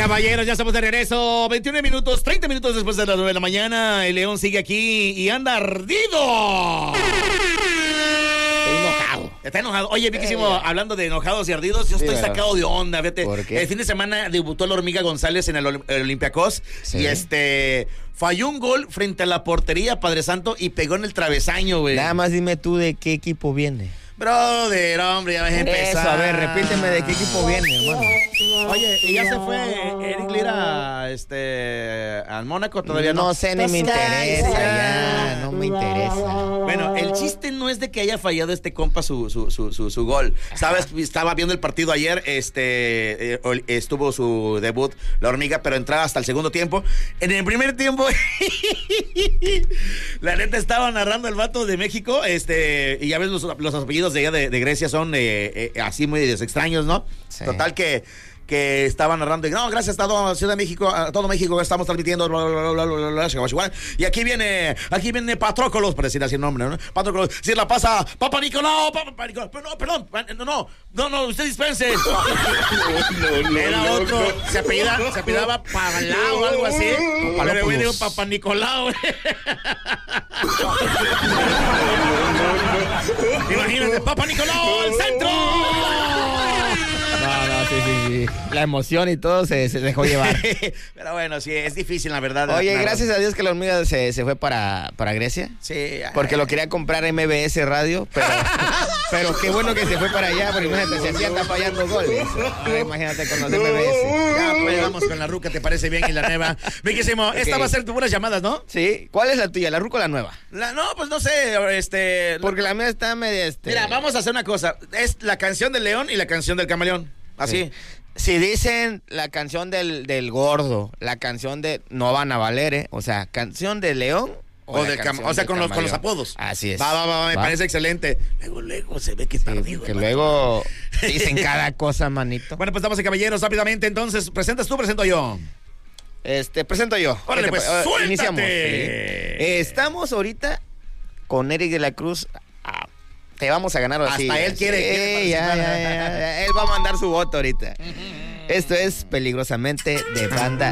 caballeros, ya estamos de regreso. 21 minutos, 30 minutos después de las 9 de la mañana. El León sigue aquí y anda ardido. Está enojado. Oye, Viquísimo, hablando de enojados y ardidos, yo estoy sacado de onda, fíjate. ¿Por qué? El fin de semana debutó la Hormiga González en el Olympiacos. Sí. Y falló un gol frente a la portería, Padre Santo, y pegó en el travesaño, güey. Nada más dime tú de qué equipo viene. Brother, hombre, ya vas a empezar. Eso, a ver, repíteme de qué equipo viene, hermano. Oye, ¿y ya se fue Eric Lira al Mónaco? Todavía no. No sé, ni me interesa ya, no me interesa. Bueno, el chiste no es de que haya fallado este compa su gol. ¿Sabes? Estaba viendo el partido ayer, estuvo su debut, la Hormiga, pero entraba hasta el segundo tiempo. En el primer tiempo, la neta estaba narrando el vato de México, y ya ves los apellidos de allá de Grecia son así muy extraños, ¿no? Sí. Total que estaba narrando, y no, gracias a toda Ciudad de México, a todo México estamos transmitiendo, bla, bla, bla, bla, bla, y aquí viene Patroclos, para decir así el nombre, ¿no? Patroclos, si la pasa Papa Nicolau, perdón, no, usted dispense. Era otro, se apellidaba Pabalao o algo así, pero güey, digo Papa Nicolau. Imagínate, Papa Nicolau, el centro. No, sí. La emoción y todo se dejó llevar. Pero bueno, sí, es difícil, la verdad. Oye, gracias a Dios que la Hormiga se fue para Grecia. Sí. Porque lo quería comprar MBS Radio, pero qué bueno que se fue para allá, porque imagínate, si así anda fallando goles. Ahora imagínate con los MBS. Ya, pues vamos con la ruca, ¿te parece bien? Y la nueva. Viquísimo, esta va a ser tu buenas llamadas, ¿no? Sí. ¿Cuál es la tuya, la ruca o la nueva? No, pues no sé, Porque la mía está media, Mira, vamos a hacer una cosa. Es la canción del León y la canción del Camaleón. Así. Sí. Si dicen la canción del gordo, la canción de... No van a valer, ¿eh? O sea, canción de León... O sea, con los apodos. Así es. Me parece excelente. Luego se ve que está perdido. Que luego dicen cada cosa, manito. Bueno, pues damas y caballeros, rápidamente, entonces, ¿presentas tú o presento yo? Presento yo. Órale, pues, suéltate. Iniciamos. ¿Sí? Estamos ahorita con Eric de la Cruz. Te vamos a ganar así. Hasta él quiere ya. Él va a mandar su voto ahorita. Esto es Peligrosamente de Banda